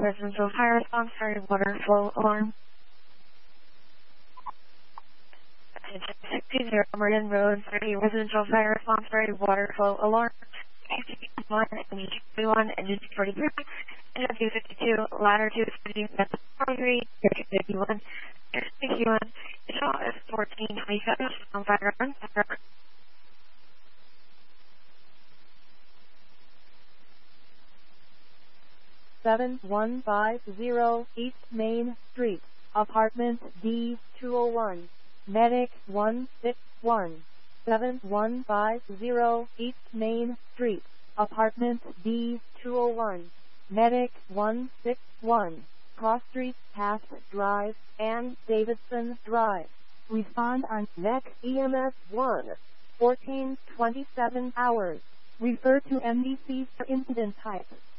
residential fire response, fire water flow alarm. Attention 60 Meriden Road, 30 residential fire response, fire water flow alarm. One, engine 41, engine 43, engine 252, ladder 2, speeding at 43, 51, 61, Digital is 1427, on fire run, fire. 7150 East Main Street, Apartment D201, Medic 161. 7150 East Main Street, Apartment D201, Medic 161, Cross Street, Pass Drive, and Davidson Drive. Respond on NEC EMS 1, 1427 hours. Refer to MDC for incident type.